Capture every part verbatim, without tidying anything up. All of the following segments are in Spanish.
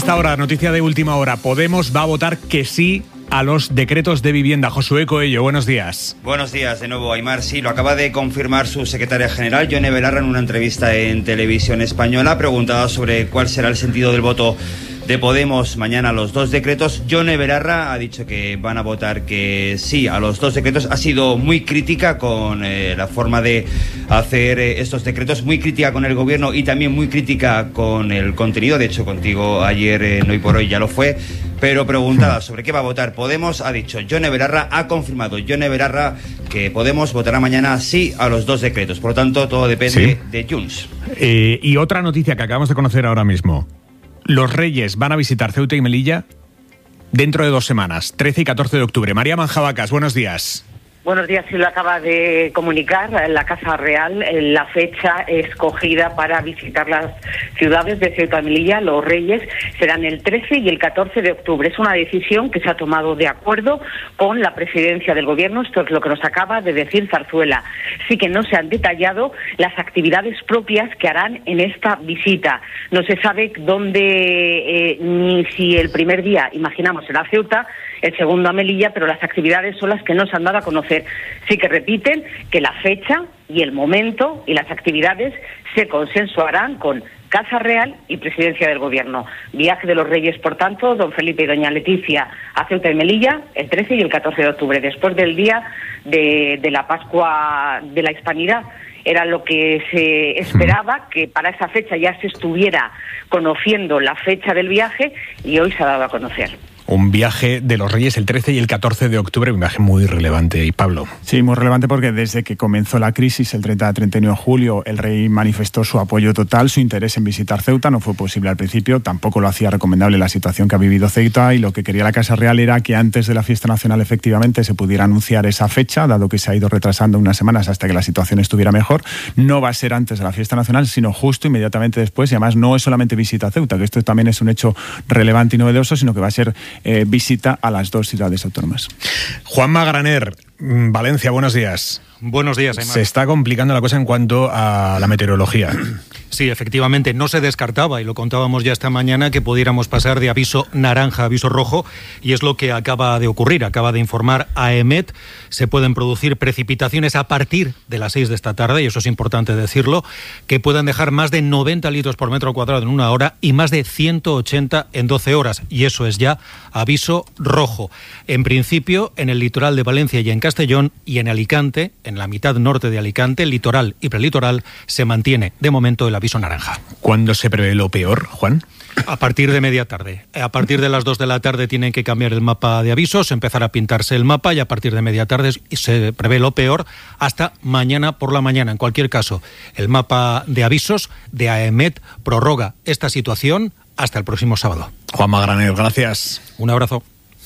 esta hora, noticia de última hora. Podemos va a votar que sí a los decretos de vivienda. Josué Coello, buenos días. Buenos días de nuevo, Aimar. Sí, lo acaba de confirmar su secretaria general, Yone Belarra, en una entrevista en Televisión Española. Preguntada sobre cuál será el sentido del voto de Podemos mañana a los dos decretos, Yone Belarra ha dicho que van a votar que sí a los dos decretos. Ha sido muy crítica con eh, la forma de hacer eh, estos decretos, muy crítica con el gobierno y también muy crítica con el contenido. De hecho, contigo ayer, eh, no y por hoy, ya lo fue. Pero preguntada sobre qué va a votar Podemos, ha dicho Yone Belarra, ha confirmado Yone Belarra que Podemos votará mañana sí a los dos decretos. Por lo tanto, todo depende sí. de Junts. Eh, y otra noticia que acabamos de conocer ahora mismo. Los Reyes van a visitar Ceuta y Melilla dentro de dos semanas, trece y catorce de octubre. María Manjabacas, buenos días. Buenos días, sí lo acaba de comunicar la Casa Real, la fecha escogida para visitar las ciudades de Ceuta y Melilla, los Reyes, serán el trece y el catorce de octubre. Es una decisión que se ha tomado de acuerdo con la presidencia del gobierno, esto es lo que nos acaba de decir Zarzuela. Sí que no se han detallado las actividades propias que harán en esta visita. No se sabe dónde, eh, ni si el primer día, imaginamos, será Ceuta, el segundo a Melilla, pero las actividades son las que no se han dado a conocer. Sí que repiten que la fecha y el momento y las actividades se consensuarán con Casa Real y Presidencia del Gobierno. Viaje de los Reyes, por tanto, don Felipe y doña Leticia a Ceuta y Melilla el trece y el catorce de octubre, después del día de, de la Pascua de la Hispanidad. Era lo que se esperaba, que para esa fecha ya se estuviera conociendo la fecha del viaje y hoy se ha dado a conocer. Un viaje de los Reyes el trece y el catorce de octubre, un viaje muy relevante. ¿Y Pablo? Sí, muy relevante porque desde que comenzó la crisis el treinta a treinta y uno de julio, el rey manifestó su apoyo total, su interés en visitar Ceuta. No fue posible al principio, tampoco lo hacía recomendable la situación que ha vivido Ceuta, y lo que quería la Casa Real era que antes de la fiesta nacional efectivamente se pudiera anunciar esa fecha, dado que se ha ido retrasando unas semanas hasta que la situación estuviera mejor. No va a ser antes de la fiesta nacional, sino justo inmediatamente después, y además no es solamente visita a Ceuta, que esto también es un hecho relevante y novedoso, sino que va a ser Eh, visita a las dos ciudades autónomas. Juanma Graner, Valencia, buenos días. Buenos días, Aymar. Se está complicando la cosa en cuanto a la meteorología. Sí, efectivamente, no se descartaba, y lo contábamos ya esta mañana, que pudiéramos pasar de aviso naranja a aviso rojo, y es lo que acaba de ocurrir. Acaba de informar AEMET. Se pueden producir precipitaciones a partir de las seis de esta tarde, y eso es importante decirlo, que puedan dejar más de noventa litros por metro cuadrado en una hora y más de ciento ochenta en doce horas, y eso es ya aviso rojo. En principio, en el litoral de Valencia y en Castellón, y en Alicante, en la mitad norte de Alicante, litoral y prelitoral, se mantiene de momento el aviso naranja. ¿Cuándo se prevé lo peor, Juan? A partir de media tarde. A partir de las dos de la tarde tienen que cambiar el mapa de avisos, empezar a pintarse el mapa, y a partir de media tarde se prevé lo peor hasta mañana por la mañana. En cualquier caso, el mapa de avisos de AEMET prorroga esta situación hasta el próximo sábado. Juanma Graner, gracias. Un abrazo.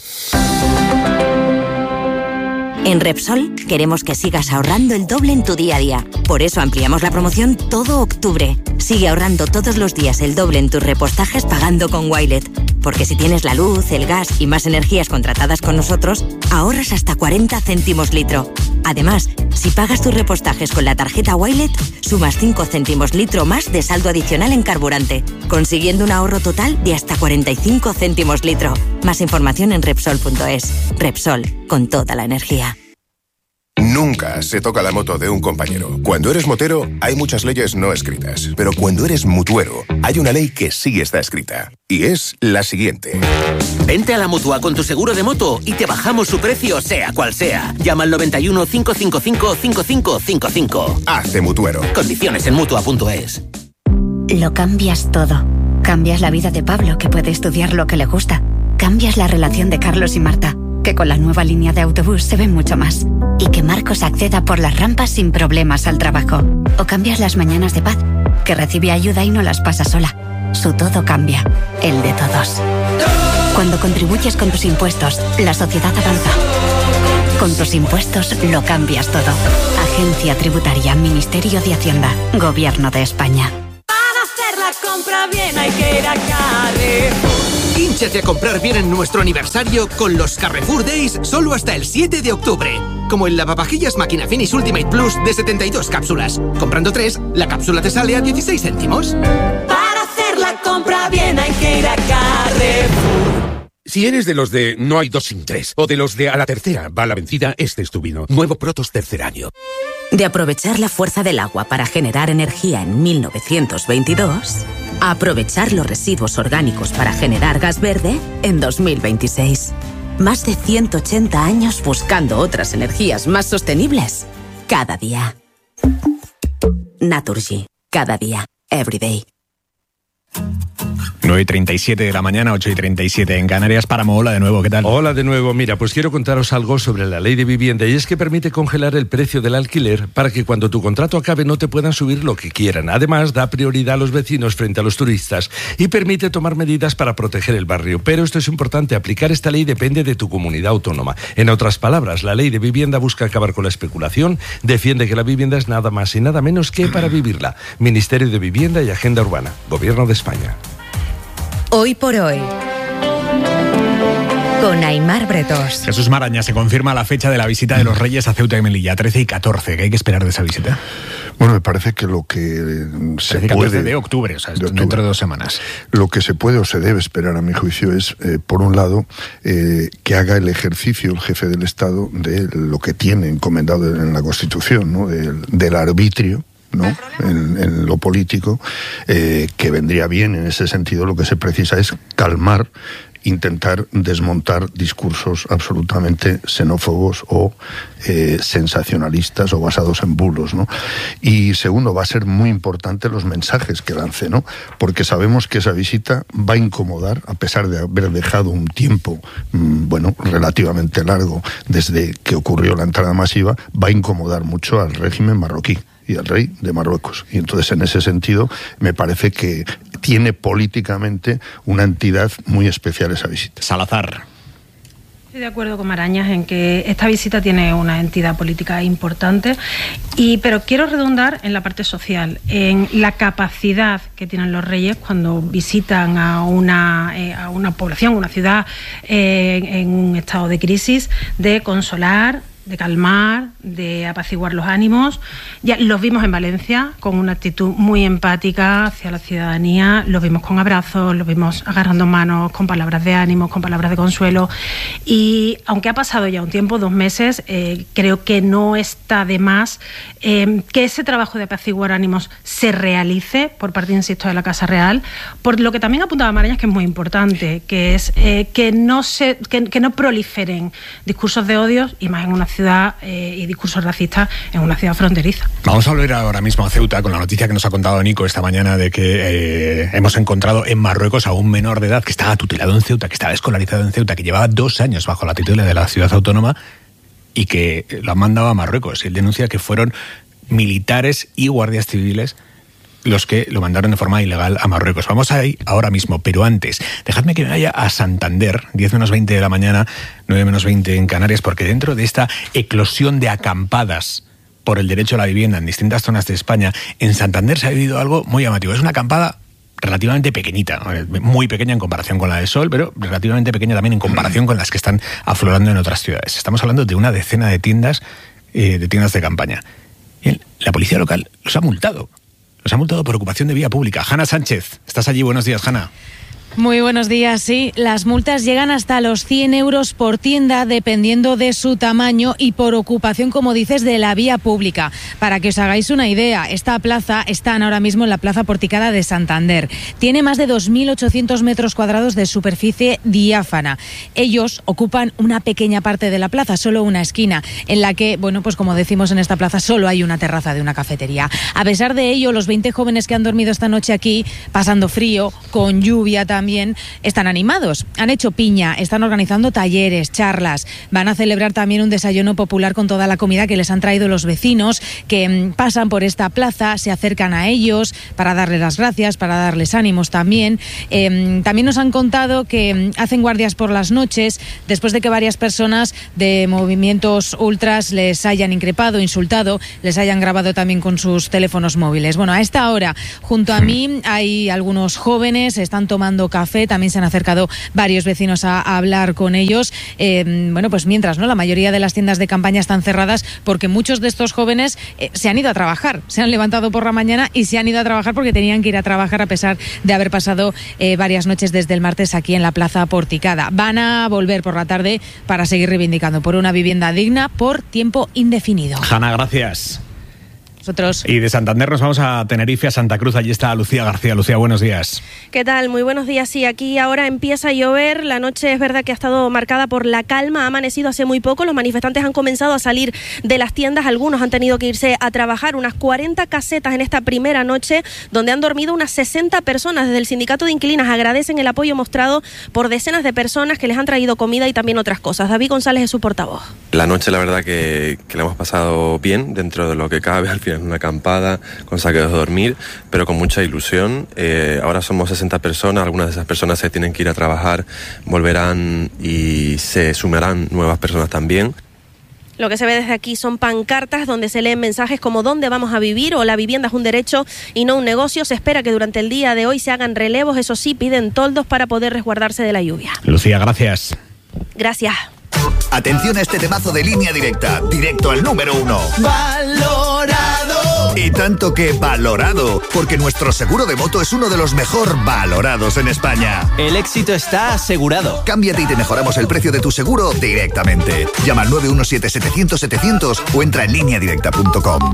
En Repsol queremos que sigas ahorrando el doble en tu día a día. Por eso ampliamos la promoción todo octubre. Sigue ahorrando todos los días el doble en tus repostajes pagando con Wilet. Porque si tienes la luz, el gas y más energías contratadas con nosotros, ahorras hasta cuarenta céntimos litro. Además, si pagas tus repostajes con la tarjeta Wilet, sumas cinco céntimos litro más de saldo adicional en carburante, consiguiendo un ahorro total de hasta cuarenta y cinco céntimos litro. Más información en Repsol punto es. Repsol, con toda la energía. Nunca se toca la moto de un compañero. Cuando eres motero, hay muchas leyes no escritas. Pero cuando eres mutuero, hay una ley que sí está escrita. Y es la siguiente. Vente a la Mutua con tu seguro de moto y te bajamos su precio, sea cual sea. Llama al noventa y uno, cinco cinco cinco, cinco cinco cinco cinco. Hazte mutuero. Condiciones en Mutua punto es. Lo cambias todo. Cambias la vida de Pablo, que puede estudiar lo que le gusta. Cambias la relación de Carlos y Marta, que con la nueva línea de autobús se ven mucho más. Y que Marcos acceda por las rampas sin problemas al trabajo. O cambias las mañanas de Paz, que recibe ayuda y no las pasa sola. Su todo cambia, el de todos. Cuando contribuyes con tus impuestos, la sociedad avanza. Con tus impuestos lo cambias todo. Agencia Tributaria, Ministerio de Hacienda, Gobierno de España. Para hacer la compra bien hay que ir a Carrefour. Hínchate a comprar bien en nuestro aniversario con los Carrefour Days solo hasta el siete de octubre. Como el lavavajillas Máquina Finish Ultimate Plus de setenta y dos cápsulas. Comprando tres, la cápsula te sale a dieciséis céntimos. Para hacer la compra bien hay que ir a Carrefour. Si eres de los de no hay dos sin tres, o de los de a la tercera va la vencida, este es tu vino. Nuevo Protos tercer año. De aprovechar la fuerza del agua para generar energía en mil novecientos veintidós, a aprovechar los residuos orgánicos para generar gas verde en dos mil veintiséis. Más de ciento ochenta años buscando otras energías más sostenibles. Cada día. Naturgy. Cada día. Every day. nueve y treinta y siete de la mañana, ocho y treinta y siete en Canarias. Páramo, hola de nuevo, ¿qué tal? Hola de nuevo, mira, pues quiero contaros algo sobre la ley de vivienda y es que permite congelar el precio del alquiler para que cuando tu contrato acabe no te puedan subir lo que quieran. Además, da prioridad a los vecinos frente a los turistas y permite tomar medidas para proteger el barrio. Pero esto es importante, aplicar esta ley depende de tu comunidad autónoma. En otras palabras, la ley de vivienda busca acabar con la especulación, defiende que la vivienda es nada más y nada menos que para vivirla. Ministerio de Vivienda y Agenda Urbana, Gobierno de España. Hoy por hoy, con Aimar Bretos. Jesús Maraña, se confirma la fecha de la visita de los Reyes a Ceuta y Melilla, trece y catorce. ¿Qué hay que esperar de esa visita? Bueno, me parece que lo que se trece y catorce puede... de octubre, o sea, de octubre. dentro de dos semanas. Lo que se puede o se debe esperar, a mi juicio, es, eh, por un lado, eh, que haga el ejercicio el jefe del Estado de lo que tiene encomendado en la Constitución, ¿no? del, del arbitrio, ¿no? En, en lo político, eh, que vendría bien en ese sentido. Lo que se precisa es calmar, intentar desmontar discursos absolutamente xenófobos o eh, sensacionalistas o basados en bulos, ¿no? Y segundo, va a ser muy importante los mensajes que lance, ¿no? Porque sabemos que esa visita va a incomodar, a pesar de haber dejado un tiempo, mmm, bueno, relativamente largo desde que ocurrió la entrada masiva, va a incomodar mucho al régimen marroquí y al rey de Marruecos. Y entonces, en ese sentido, me parece que tiene políticamente una entidad muy especial esa visita. Salazar. Estoy de acuerdo con Marañas en que esta visita tiene una entidad política importante, y, pero quiero redundar en la parte social, en la capacidad que tienen los reyes cuando visitan a una, eh, a una población, una ciudad eh, en un estado de crisis, de consolar, de calmar, de apaciguar los ánimos. Ya los vimos en Valencia con una actitud muy empática hacia la ciudadanía, los vimos con abrazos, los vimos agarrando manos, con palabras de ánimo, con palabras de consuelo, y aunque ha pasado ya un tiempo, dos meses, eh, creo que no está de más eh, que ese trabajo de apaciguar ánimos se realice por parte, insisto, de la Casa Real, por lo que también apuntaba Marañas, que es muy importante, que es eh, que no se que, que no proliferen discursos de odios, y más en una ciudad eh, y discursos racistas en una ciudad fronteriza. Vamos a volver ahora mismo a Ceuta con la noticia que nos ha contado Nico esta mañana de que eh, hemos encontrado en Marruecos a un menor de edad que estaba tutelado en Ceuta, que estaba escolarizado en Ceuta, que llevaba dos años bajo la tutela de la ciudad autónoma y que lo han mandado a Marruecos. Él denuncia que fueron militares y guardias civiles los que lo mandaron de forma ilegal a Marruecos. Vamos ahí ahora mismo, pero antes, dejadme que me vaya a Santander, diez menos veinte de la mañana, nueve menos veinte en Canarias, porque dentro de esta eclosión de acampadas por el derecho a la vivienda en distintas zonas de España, en Santander se ha vivido algo muy llamativo. Es una acampada relativamente pequeñita, muy pequeña en comparación con la de Sol, pero relativamente pequeña también en comparación con las que están aflorando en otras ciudades. Estamos hablando de una decena de tiendas, eh, de tiendas de campaña. Y la policía local los ha multado. Los ha multado por ocupación de vía pública. Hanna Sánchez, estás allí. Buenos días, Hanna. Muy buenos días, sí. Las multas llegan hasta los cien euros por tienda, dependiendo de su tamaño y por ocupación, como dices, de la vía pública. Para que os hagáis una idea, esta plaza están ahora mismo en la Plaza Porticada de Santander. Tiene más de dos mil ochocientos metros cuadrados de superficie diáfana. Ellos ocupan una pequeña parte de la plaza, solo una esquina, en la que, bueno, pues como decimos en esta plaza, solo hay una terraza de una cafetería. A pesar de ello, los veinte jóvenes que han dormido esta noche aquí, pasando frío, con lluvia también, También están animados, han hecho piña, están organizando talleres, charlas, van a celebrar también un desayuno popular con toda la comida que les han traído los vecinos que mmm, pasan por esta plaza, se acercan a ellos para darles las gracias, para darles ánimos también. Eh, también nos han contado que mmm, hacen guardias por las noches después de que varias personas de movimientos ultras les hayan increpado, insultado, les hayan grabado también con sus teléfonos móviles. Bueno, a esta hora, junto a mí hay algunos jóvenes, están tomando café. También se han acercado varios vecinos a, a hablar con ellos. Eh, bueno, pues mientras, ¿no? La mayoría de las tiendas de campaña están cerradas porque muchos de estos jóvenes eh, se han ido a trabajar. Se han levantado por la mañana y se han ido a trabajar porque tenían que ir a trabajar a pesar de haber pasado eh, varias noches desde el martes aquí en la Plaza Porticada. Van a volver por la tarde para seguir reivindicando por una vivienda digna por tiempo indefinido. Hanna, gracias. Nosotros. Y de Santander nos vamos a Tenerife, a Santa Cruz. Allí está Lucía García. Lucía, buenos días. ¿Qué tal? Muy buenos días. Sí, aquí ahora empieza a llover. La noche es verdad que ha estado marcada por la calma. Ha amanecido hace muy poco. Los manifestantes han comenzado a salir de las tiendas. Algunos han tenido que irse a trabajar. Unas cuarenta casetas en esta primera noche, donde han dormido unas sesenta personas. Desde el Sindicato de Inquilinas agradecen el apoyo mostrado por decenas de personas que les han traído comida y también otras cosas. David González es su portavoz. La noche, la verdad, que, que la hemos pasado bien, dentro de lo que cabe. Al final una acampada, con saqueos de dormir, pero con mucha ilusión. Eh, ahora somos sesenta personas, algunas de esas personas se tienen que ir a trabajar, volverán y se sumarán nuevas personas también. Lo que se ve desde aquí son pancartas donde se leen mensajes como ¿dónde vamos a vivir? O la vivienda es un derecho y no un negocio. Se espera que durante el día de hoy se hagan relevos, eso sí, piden toldos para poder resguardarse de la lluvia. Lucía, gracias. Gracias. Atención a este temazo de Línea Directa, directo al número uno. ¡Valorado! Y tanto que valorado, porque nuestro seguro de moto es uno de los mejor valorados en España. El éxito está asegurado. Cámbiate y te mejoramos el precio de tu seguro directamente. Llama al nueve uno siete, setecientos, setecientos o entra en línea directa punto com.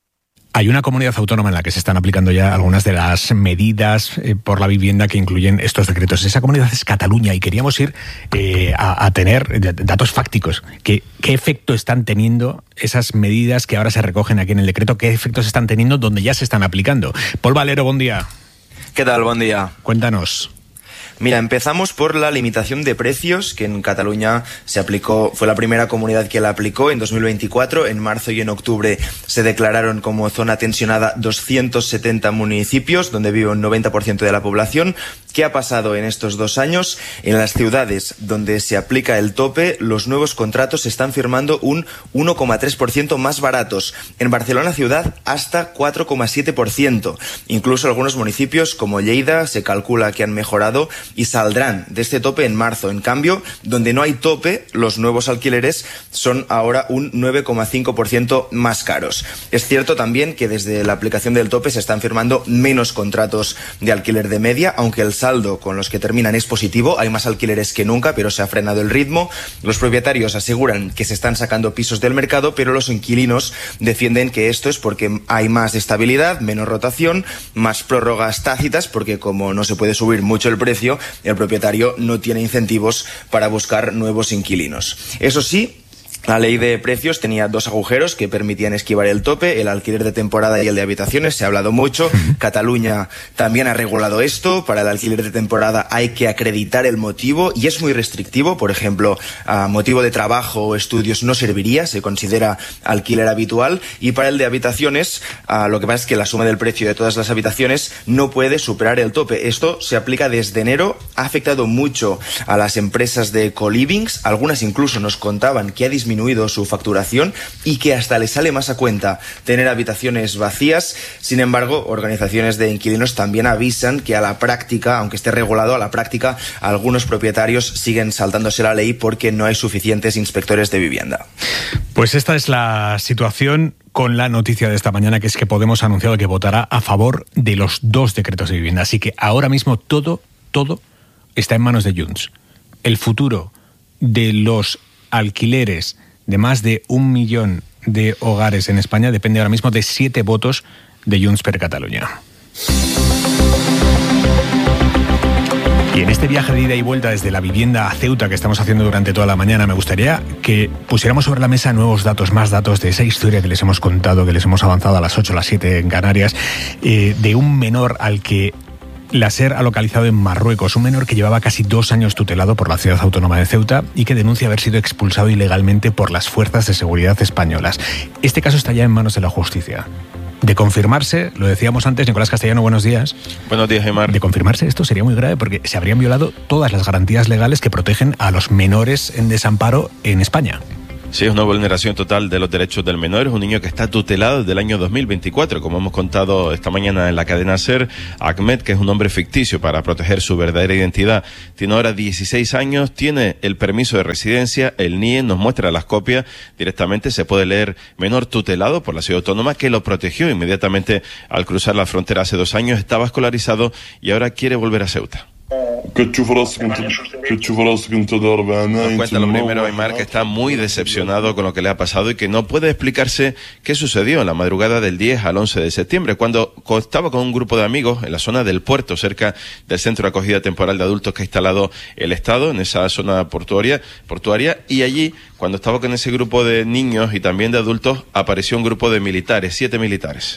Hay una comunidad autónoma en la que se están aplicando ya algunas de las medidas eh, por la vivienda que incluyen estos decretos. Esa comunidad es Cataluña y queríamos ir eh, a, a tener datos fácticos. ¿Qué, ¿Qué efecto están teniendo esas medidas que ahora se recogen aquí en el decreto? ¿Qué efectos están teniendo donde ya se están aplicando? Paul Valero, buen día. ¿Qué tal? Buen día. Cuéntanos. Mira, empezamos por la limitación de precios, que en Cataluña se aplicó, fue la primera comunidad que la aplicó en dos mil veinticuatro. En marzo y en octubre se declararon como zona tensionada doscientos setenta municipios, donde vive un noventa por ciento de la población. ¿Qué ha pasado en estos dos años? En las ciudades donde se aplica el tope, los nuevos contratos se están firmando un uno coma tres por ciento más baratos. En Barcelona ciudad, hasta cuatro coma siete por ciento. Incluso algunos municipios como Lleida se calcula que han mejorado y saldrán de este tope en marzo. En cambio, donde no hay tope, los nuevos alquileres son ahora un nueve coma cinco por ciento más caros. Es cierto también que desde la aplicación del tope se están firmando menos contratos de alquiler de media, aunque el saldo con los que terminan es positivo. Hay más alquileres que nunca, pero se ha frenado el ritmo. Los propietarios aseguran que se están sacando pisos del mercado, pero los inquilinos defienden que esto es porque hay más estabilidad, menos rotación, más prórrogas tácitas, porque como no se puede subir mucho el precio, el propietario no tiene incentivos para buscar nuevos inquilinos. Eso sí, la ley de precios tenía dos agujeros que permitían esquivar el tope, el alquiler de temporada y el de habitaciones. Se ha hablado mucho. Cataluña también ha regulado esto. Para el alquiler de temporada hay que acreditar el motivo y es muy restrictivo. Por ejemplo, a motivo de trabajo o estudios no serviría, se considera alquiler habitual. Y para el de habitaciones, a, lo que pasa es que la suma del precio de todas las habitaciones no puede superar el tope. Esto se aplica desde enero. Ha afectado mucho a las empresas de co-livings. Algunas incluso nos contaban que ha disminuido disminuido su facturación y que hasta le sale más a cuenta tener habitaciones vacías. Sin embargo, organizaciones de inquilinos también avisan que a la práctica, aunque esté regulado, a la práctica algunos propietarios siguen saltándose la ley porque no hay suficientes inspectores de vivienda. Pues esta es la situación con la noticia de esta mañana, que es que Podemos ha anunciado que votará a favor de los dos decretos de vivienda. Así que ahora mismo todo, todo está en manos de Junts. El futuro de los alquileres de más de un millón de hogares en España depende ahora mismo de siete votos de Junts per Catalunya. Y en este viaje de ida y vuelta desde la vivienda a Ceuta que estamos haciendo durante toda la mañana, me gustaría que pusiéramos sobre la mesa nuevos datos, más datos de esa historia que les hemos contado, que les hemos avanzado a las ocho, a las siete en Canarias, eh, de un menor al que la SER ha localizado en Marruecos, un menor que llevaba casi dos años tutelado por la ciudad autónoma de Ceuta y que denuncia haber sido expulsado ilegalmente por las fuerzas de seguridad españolas. Este caso está ya en manos de la justicia. De confirmarse, lo decíamos antes, Nicolás Castellano, buenos días. Buenos días, Aymar. De confirmarse esto sería muy grave porque se habrían violado todas las garantías legales que protegen a los menores en desamparo en España. Sí, es una vulneración total de los derechos del menor. Es un niño que está tutelado desde el año dos mil veinticuatro, como hemos contado esta mañana en la cadena SER. Ahmed, que es un nombre ficticio para proteger su verdadera identidad, tiene ahora dieciséis años, tiene el permiso de residencia, el N I E nos muestra las copias, directamente se puede leer menor tutelado por la ciudad autónoma, que lo protegió inmediatamente al cruzar la frontera hace dos años, estaba escolarizado y ahora quiere volver a Ceuta. Nos cuenta lo primero Aymar, que está muy decepcionado con lo que le ha pasado y que no puede explicarse qué sucedió en la madrugada del diez al once de septiembre, cuando estaba con un grupo de amigos en la zona del puerto, cerca del centro de acogida temporal de adultos que ha instalado el Estado en esa zona portuaria, portuaria y allí, cuando estaba con ese grupo de niños y también de adultos, apareció un grupo de militares, siete militares.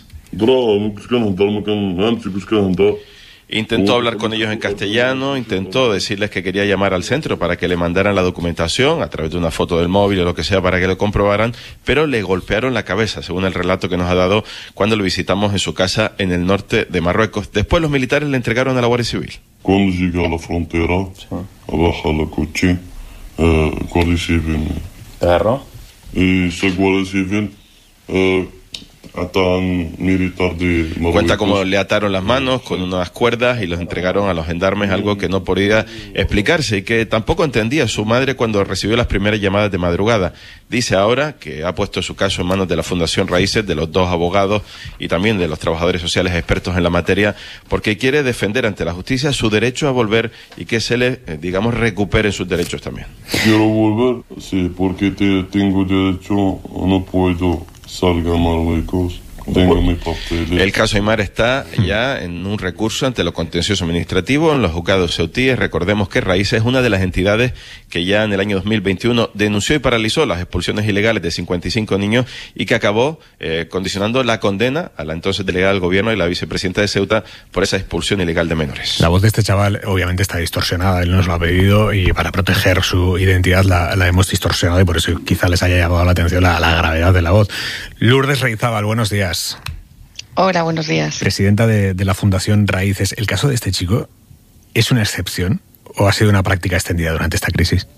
Intentó hablar con ellos en castellano, intentó decirles que quería llamar al centro para que le mandaran la documentación a través de una foto del móvil o lo que sea para que lo comprobaran, pero le golpearon la cabeza, según el relato que nos ha dado cuando lo visitamos en su casa en el norte de Marruecos. Después los militares le entregaron a la Guardia Civil. Cuando llegué a la frontera, abajo la coche, eh, Guardia Civil. ¿Te agarró? Y esa Guardia Civil... Eh, militar de Marruecos. Cuenta cómo le ataron las manos con unas cuerdas y los entregaron a los gendarmes, algo que no podía explicarse y que tampoco entendía su madre cuando recibió las primeras llamadas de madrugada. Dice ahora que ha puesto su caso en manos de la Fundación Raíces, de los dos abogados y también de los trabajadores sociales expertos en la materia, porque quiere defender ante la justicia su derecho a volver y que se le, digamos, recuperen sus derechos también. Quiero volver, sí, porque te, tengo derecho, no puedo salga a Marruecos. Tengo mi papel. El caso Aymar está ya en un recurso ante lo contencioso administrativo en los juzgados ceutíes. Recordemos que Raíces es una de las entidades que ya en el año dos mil veintiuno denunció y paralizó las expulsiones ilegales de cincuenta y cinco niños y que acabó eh, condicionando la condena a la entonces delegada del gobierno y la vicepresidenta de Ceuta por esa expulsión ilegal de menores. La voz de este chaval obviamente está distorsionada, él nos lo ha pedido y para proteger su identidad la, la hemos distorsionado y por eso quizá les haya llamado la atención la, la gravedad de la voz. Lourdes Reizábal, buenos días. Hola, buenos días. Presidenta de, de la Fundación Raíces, ¿el caso de este chico es una excepción o ha sido una práctica extendida durante esta crisis?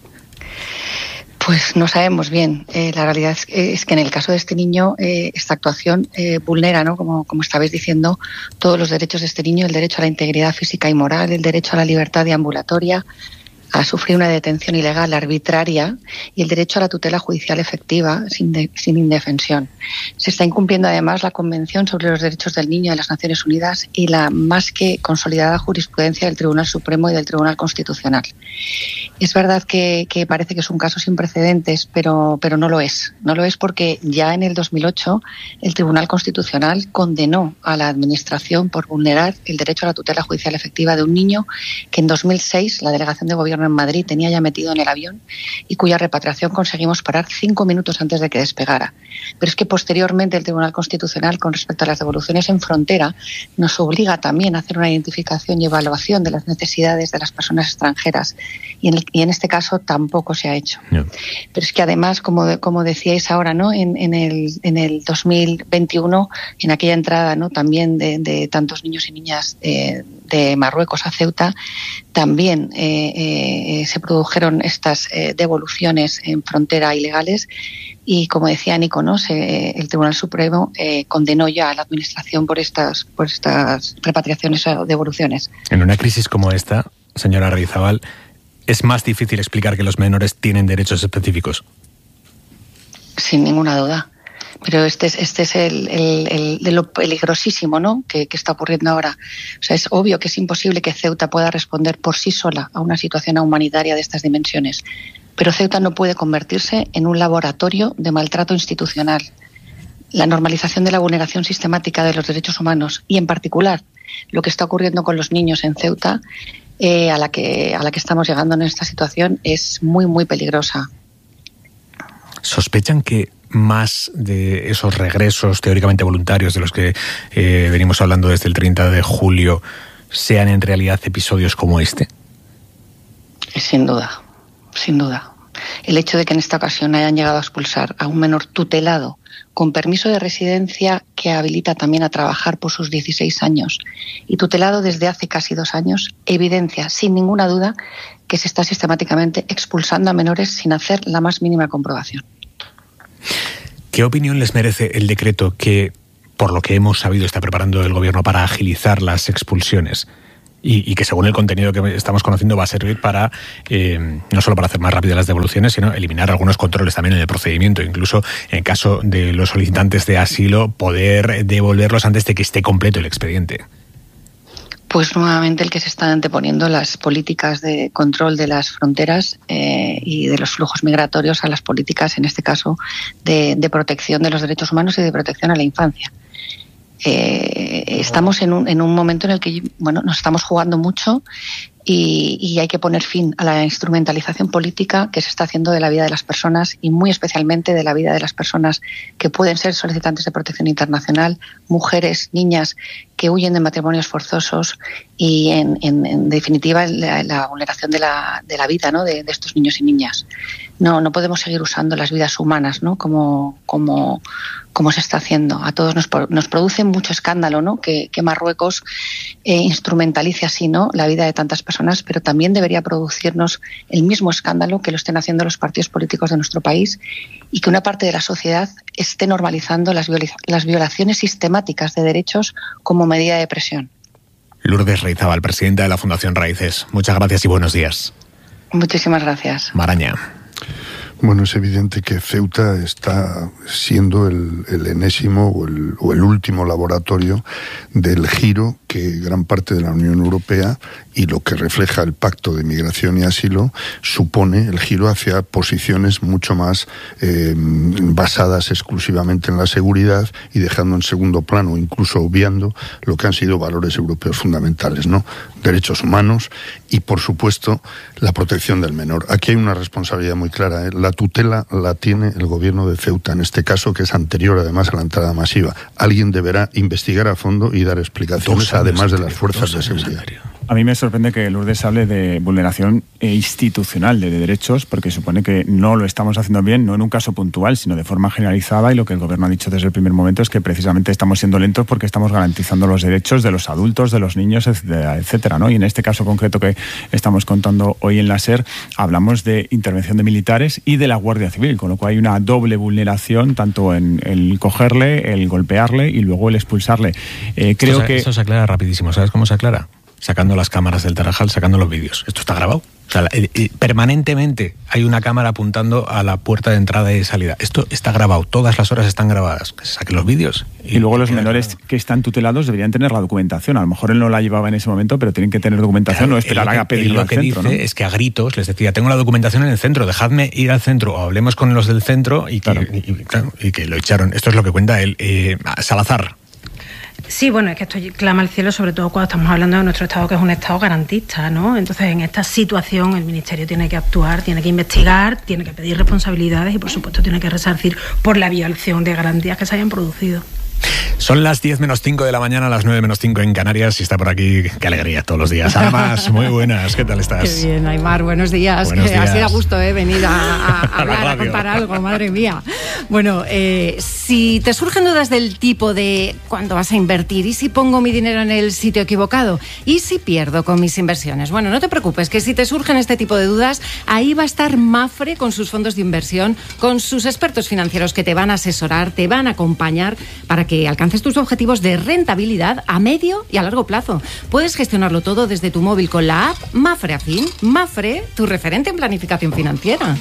Pues no sabemos bien. Eh, la realidad es, es que en el caso de este niño, eh, esta actuación eh, vulnera, ¿no? Como, como estabais diciendo, todos los derechos de este niño, el derecho a la integridad física y moral, el derecho a la libertad deambulatoria, a sufrir una detención ilegal arbitraria y el derecho a la tutela judicial efectiva sin, de, sin indefensión. Se está incumpliendo además la Convención sobre los Derechos del Niño de las Naciones Unidas y la más que consolidada jurisprudencia del Tribunal Supremo y del Tribunal Constitucional. Es verdad que, que parece que es un caso sin precedentes, pero, pero no lo es. No lo es porque ya en el dos mil ocho el Tribunal Constitucional condenó a la Administración por vulnerar el derecho a la tutela judicial efectiva de un niño que en dos mil seis la Delegación de Gobierno en Madrid tenía ya metido en el avión y cuya repatriación conseguimos parar cinco minutos antes de que despegara. Pero es que posteriormente el Tribunal Constitucional, con respecto a las devoluciones en frontera, nos obliga también a hacer una identificación y evaluación de las necesidades de las personas extranjeras y en, el, y en este caso tampoco se ha hecho. No. Pero es que además, como, como decíais ahora, ¿no? en, en, el, en el dos mil veintiuno, en aquella entrada, ¿no? también de, de tantos niños y niñas eh, de Marruecos a Ceuta, también eh, eh, se produjeron estas eh, devoluciones en frontera ilegales y, como decía Nico, ¿no? se, el Tribunal Supremo eh, condenó ya a la Administración por estas, por estas repatriaciones o devoluciones. En una crisis como esta, señora Reizábal, ¿es más difícil explicar que los menores tienen derechos específicos? Sin ninguna duda. Pero este es, este es el, el, el, de lo peligrosísimo, ¿no? que, que está ocurriendo ahora. O sea, es obvio que es imposible que Ceuta pueda responder por sí sola a una situación humanitaria de estas dimensiones. Pero Ceuta no puede convertirse en un laboratorio de maltrato institucional. La normalización de la vulneración sistemática de los derechos humanos y, en particular, lo que está ocurriendo con los niños en Ceuta, eh, a la que, a la que estamos llegando en esta situación, es muy, muy peligrosa. ¿Sospechan que más de esos regresos teóricamente voluntarios de los que eh, venimos hablando desde el treinta de julio sean en realidad episodios como este? Sin duda, sin duda. El hecho de que en esta ocasión hayan llegado a expulsar a un menor tutelado con permiso de residencia que habilita también a trabajar por sus dieciséis años y tutelado desde hace casi dos años, evidencia sin ninguna duda que se está sistemáticamente expulsando a menores sin hacer la más mínima comprobación. ¿Qué opinión les merece el decreto que, por lo que hemos sabido, está preparando el Gobierno para agilizar las expulsiones? Y, y que según el contenido que estamos conociendo va a servir para, eh, no solo para hacer más rápidas las devoluciones, sino eliminar algunos controles también en el procedimiento, incluso en caso de los solicitantes de asilo, poder devolverlos antes de que esté completo el expediente. Pues nuevamente el que se están anteponiendo las políticas de control de las fronteras eh, y de los flujos migratorios a las políticas, en este caso, de, de protección de los derechos humanos y de protección a la infancia. Eh, estamos en un, en un momento en el que bueno, nos estamos jugando mucho y, y hay que poner fin a la instrumentalización política que se está haciendo de la vida de las personas y muy especialmente de la vida de las personas que pueden ser solicitantes de protección internacional, mujeres, niñas que huyen de matrimonios forzosos y en, en, en definitiva la, la vulneración de la, de la vida, ¿no? de, de estos niños y niñas. No, no podemos seguir usando las vidas humanas, ¿no? como, como, como se está haciendo. A todos nos, nos produce mucho escándalo, ¿no? que, que Marruecos eh, instrumentalice así, ¿no? la vida de tantas personas, pero también debería producirnos el mismo escándalo que lo estén haciendo los partidos políticos de nuestro país y que una parte de la sociedad esté normalizando las, viola las violaciones sistemáticas de derechos como medida de presión. Lourdes Reizábal, presidenta de la Fundación Raíces. Muchas gracias y buenos días. Muchísimas gracias. Maraña. Bueno, es evidente que Ceuta está siendo el, el enésimo o el, o el último laboratorio del giro que gran parte de la Unión Europea y lo que refleja el Pacto de Migración y Asilo supone el giro hacia posiciones mucho más eh, basadas exclusivamente en la seguridad y dejando en segundo plano, incluso obviando lo que han sido valores europeos fundamentales, ¿no? Derechos humanos y, por supuesto, la protección del menor. Aquí hay una responsabilidad muy clara, ¿eh? La tutela la tiene el gobierno de Ceuta, en este caso, que es anterior además a la entrada masiva. Alguien deberá investigar a fondo y dar explicaciones, además de las fuerzas de seguridad. A mí me sorprende que Lourdes hable de vulneración institucional de derechos, porque supone que no lo estamos haciendo bien, no en un caso puntual, sino de forma generalizada, y lo que el Gobierno ha dicho desde el primer momento es que precisamente estamos siendo lentos porque estamos garantizando los derechos de los adultos, de los niños, etcétera, etcétera, ¿no? Y en este caso concreto que estamos contando hoy en la SER, hablamos de intervención de militares y de la Guardia Civil, con lo cual hay una doble vulneración, tanto en el cogerle, el golpearle y luego el expulsarle. Eh, creo esto, que... Esto se aclara rapidísimo, ¿sabes cómo se aclara? Sacando las cámaras del Tarajal, sacando los vídeos. Esto está grabado. O sea, eh, eh, permanentemente hay una cámara apuntando a la puerta de entrada y de salida. Esto está grabado, todas las horas están grabadas. Que se saquen los vídeos. Y, y luego los menores grabado. Que están tutelados deberían tener la documentación. A lo mejor él no la llevaba en ese momento, pero tienen que tener documentación, claro, o esperar a pedirlo al centro. Lo que dice, ¿no?, es que a gritos les decía, tengo la documentación en el centro, dejadme ir al centro, o hablemos con los del centro, y que, claro. y, y, claro, y que lo echaron. Esto es lo que cuenta él. Eh, Salazar. Sí, bueno, es que esto clama al cielo, sobre todo cuando estamos hablando de nuestro Estado, que es un Estado garantista, ¿no? Entonces, en esta situación, el Ministerio tiene que actuar, tiene que investigar, tiene que pedir responsabilidades y, por supuesto, tiene que resarcir por la violación de garantías que se hayan producido. Son las diez menos cinco de la mañana, las nueve menos cinco en Canarias, y está por aquí. Qué alegría todos los días. Además, muy buenas. ¿Qué tal estás? Qué bien, Aymar. Buenos días. Buenos días. Así da gusto, ¿eh? Venir a, a, a hablar, a contar algo, madre mía. Bueno, eh, si te surgen dudas del tipo de cuándo vas a invertir, y si pongo mi dinero en el sitio equivocado, y si pierdo con mis inversiones, bueno, no te preocupes, que si te surgen este tipo de dudas, ahí va a estar Mapfre con sus fondos de inversión, con sus expertos financieros que te van a asesorar, te van a acompañar para que alcances tus objetivos de rentabilidad a medio y a largo plazo. Puedes gestionarlo todo desde tu móvil con la app Mapfre Afin. Mapfre, tu referente en planificación financiera.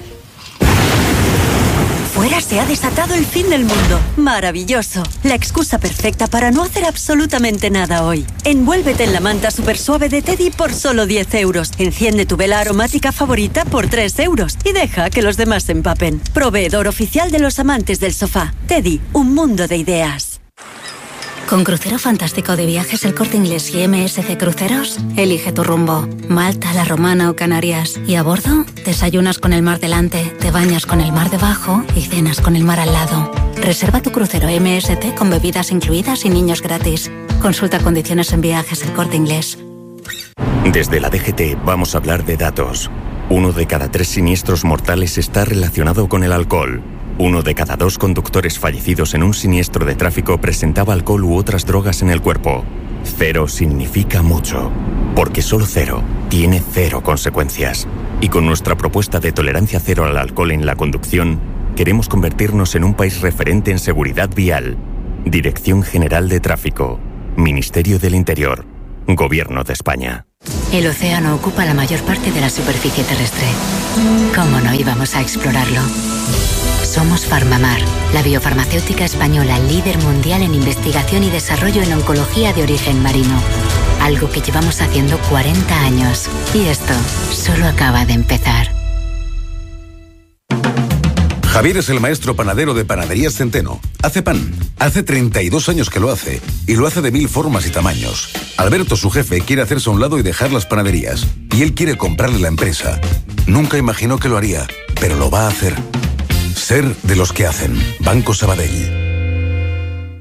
Fuera se ha desatado el fin del mundo. Maravilloso. La excusa perfecta para no hacer absolutamente nada hoy. Envuélvete en la manta super suave de Teddy por solo diez euros. Enciende tu vela aromática favorita por tres euros. Y deja que los demás se empapen. Proveedor oficial de los amantes del sofá. Teddy, un mundo de ideas. Con Crucero Fantástico de Viajes El Corte Inglés y M S C Cruceros, elige tu rumbo. Malta, La Romana o Canarias. Y a bordo, desayunas con el mar delante, te bañas con el mar debajo y cenas con el mar al lado. Reserva tu crucero M S C con bebidas incluidas y niños gratis. Consulta condiciones en Viajes El Corte Inglés. Desde la D G T vamos a hablar de datos. Uno de cada tres siniestros mortales está relacionado con el alcohol. Uno de cada dos conductores fallecidos en un siniestro de tráfico presentaba alcohol u otras drogas en el cuerpo. Cero significa mucho, porque solo cero tiene cero consecuencias. Y con nuestra propuesta de tolerancia cero al alcohol en la conducción, queremos convertirnos en un país referente en seguridad vial. Dirección General de Tráfico. Ministerio del Interior. Gobierno de España. El océano ocupa la mayor parte de la superficie terrestre. ¿Cómo no íbamos a explorarlo? Somos Farmamar, la biofarmacéutica española líder mundial en investigación y desarrollo en oncología de origen marino. Algo que llevamos haciendo cuarenta años. Y esto solo acaba de empezar. Javier es el maestro panadero de Panaderías Centeno. Hace pan. Hace treinta y dos años que lo hace. Y lo hace de mil formas y tamaños. Alberto, su jefe, quiere hacerse a un lado y dejar las panaderías. Y él quiere comprarle la empresa. Nunca imaginó que lo haría, pero lo va a hacer. Ser de los que hacen. Banco Sabadell.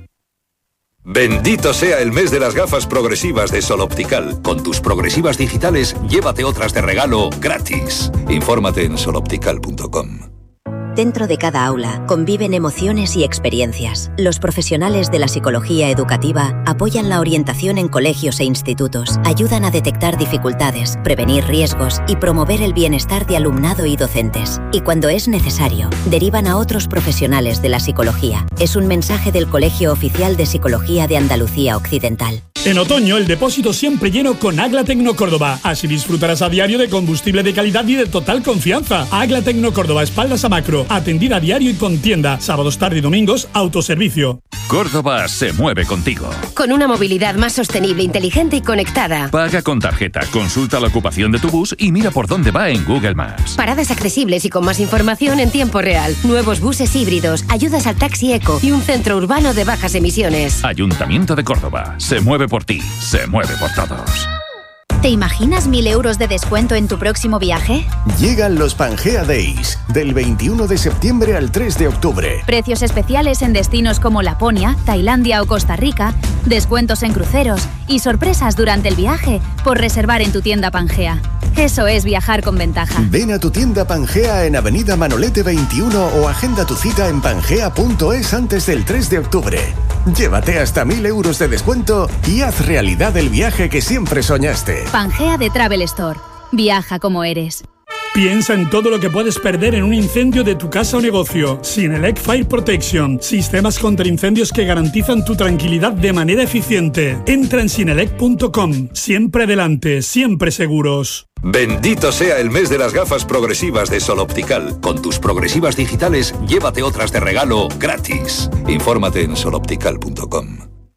Bendito sea el mes de las gafas progresivas de Sol Optical. Con tus progresivas digitales, llévate otras de regalo gratis. Infórmate en sol optical punto com. Dentro de cada aula conviven emociones y experiencias. Los profesionales de la psicología educativa apoyan la orientación en colegios e institutos, ayudan a detectar dificultades, prevenir riesgos y promover el bienestar de alumnado y docentes. Y cuando es necesario, derivan a otros profesionales de la psicología. Es un mensaje del Colegio Oficial de Psicología de Andalucía Occidental. En otoño, el depósito siempre lleno con Agla Tecno Córdoba. Así disfrutarás a diario de combustible de calidad y de total confianza. Agla Tecno Córdoba, espaldas a macro. Atendida a diario y con tienda. Sábados, tarde y domingos, autoservicio. Córdoba se mueve contigo. Con una movilidad más sostenible, inteligente y conectada. Paga con tarjeta, consulta la ocupación de tu bus y mira por dónde va en Google Maps. Paradas accesibles y con más información en tiempo real. Nuevos buses híbridos, ayudas al taxi eco y un centro urbano de bajas emisiones. Ayuntamiento de Córdoba. Se mueve por ti, se mueve por todos. ¿Te imaginas mil euros de descuento en tu próximo viaje? Llegan los Pangea Days, del veintiuno de septiembre al tres de octubre. Precios especiales en destinos como Laponia, Tailandia o Costa Rica, descuentos en cruceros y sorpresas durante el viaje por reservar en tu tienda Pangea. Eso es viajar con ventaja. Ven a tu tienda Pangea en Avenida Manolete veintiuno o agenda tu cita en pangea punto es antes del tres de octubre. Llévate hasta mil euros de descuento y haz realidad el viaje que siempre soñaste. Pangea de Travel Store. Viaja como eres. Piensa en todo lo que puedes perder en un incendio de tu casa o negocio. Sinelec Fire Protection. Sistemas contra incendios que garantizan tu tranquilidad de manera eficiente. Entra en sinelec punto com. Siempre adelante, siempre seguros. Bendito sea el mes de las gafas progresivas de Sol Optical. Con tus progresivas digitales, llévate otras de regalo gratis. Infórmate en sol optical punto com.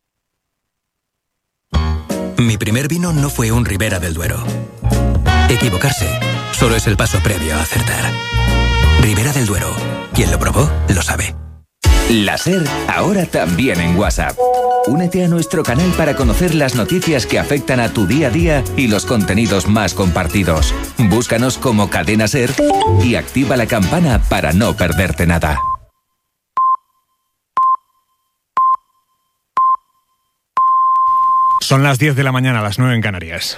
Mi primer vino no fue un Ribera del Duero. Equivocarse solo es el paso previo a acertar. Ribera del Duero. Quien lo probó, lo sabe. La SER, ahora también en WhatsApp. Únete a nuestro canal para conocer las noticias que afectan a tu día a día y los contenidos más compartidos. Búscanos como Cadena SER y activa la campana para no perderte nada. Son las diez de la mañana, las nueve en Canarias.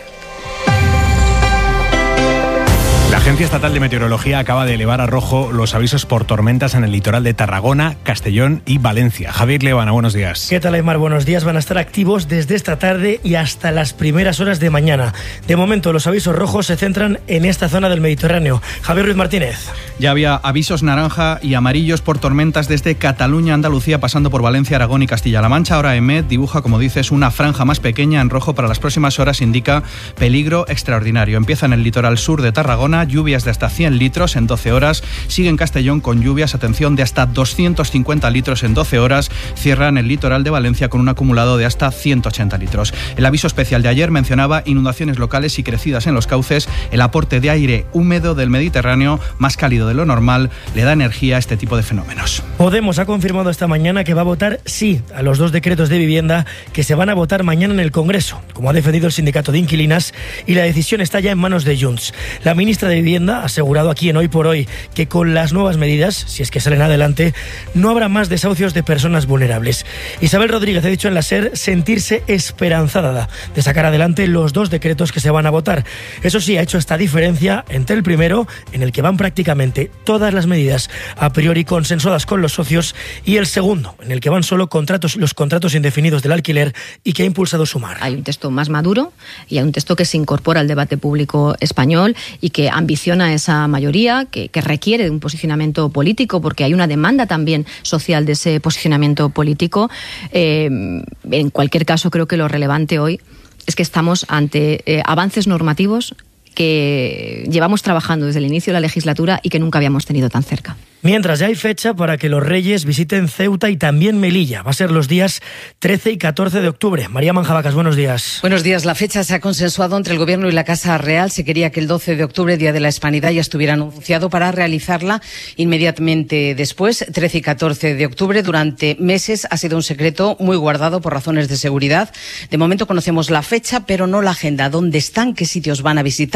La Agencia Estatal de Meteorología acaba de elevar a rojo los avisos por tormentas en el litoral de Tarragona, Castellón y Valencia. Javier Levana, buenos días. ¿Qué tal, Aymar? Buenos días. Van a estar activos desde esta tarde y hasta las primeras horas de mañana. De momento, los avisos rojos se centran en esta zona del Mediterráneo. Javier Ruiz Martínez. Ya había avisos naranja y amarillos por tormentas desde Cataluña, Andalucía, pasando por Valencia, Aragón y Castilla-La Mancha. Ahora EMET dibuja, como dices, una franja más pequeña en rojo para las próximas horas. Indica peligro extraordinario. Empieza en el litoral sur de Tarragona, lluvias de hasta cien litros en doce horas. Sigue en Castellón con lluvias, atención, de hasta doscientos cincuenta litros en doce horas. Cierra en el litoral de Valencia con un acumulado de hasta ciento ochenta litros. El aviso especial de ayer mencionaba inundaciones locales y crecidas en los cauces. El aporte de aire húmedo del Mediterráneo, más cálido de lo normal, le da energía a este tipo de fenómenos. Podemos ha confirmado esta mañana que va a votar sí a los dos decretos de vivienda que se van a votar mañana en el Congreso, como ha defendido el sindicato de inquilinas, y la decisión está ya en manos de Junts. La ministra de Vivienda ha asegurado aquí en Hoy por Hoy que con las nuevas medidas, si es que salen adelante, no habrá más desahucios de personas vulnerables. Isabel Rodríguez ha dicho en la SER sentirse esperanzada de sacar adelante los dos decretos que se van a votar. Eso sí, ha hecho esta diferencia entre el primero, en el que van prácticamente todas las medidas a priori consensuadas con los socios, y el segundo, en el que van solo contratos, los contratos indefinidos del alquiler, y que ha impulsado Sumar. Hay un texto más maduro y hay un texto que se incorpora al debate público español y que ambienta ambiciona esa mayoría, que, que requiere de un posicionamiento político, porque hay una demanda también social de ese posicionamiento político. Eh, en cualquier caso, creo que lo relevante hoy es que estamos ante eh, avances normativos que llevamos trabajando desde el inicio de la legislatura y que nunca habíamos tenido tan cerca. Mientras, ya hay fecha para que los Reyes visiten Ceuta y también Melilla. Va a ser los días trece y catorce de octubre. María Manjabacas, buenos días. Buenos días. La fecha se ha consensuado entre el Gobierno y la Casa Real. Se quería que el doce de octubre, Día de la Hispanidad, ya estuviera anunciado para realizarla inmediatamente después, trece y catorce de octubre. Durante meses ha sido un secreto muy guardado por razones de seguridad. De momento conocemos la fecha, pero no la agenda. ¿Dónde están? ¿Qué sitios van a visitar?